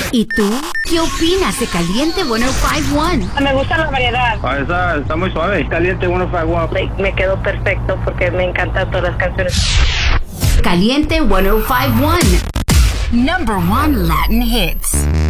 ¿Y tú? ¿Qué opinas de Caliente 105.1? Me gusta la variedad. Está muy suave. Caliente 105.1. Me quedó perfecto porque me encantan todas las canciones. Caliente 105.1. Number 1 Latin hits.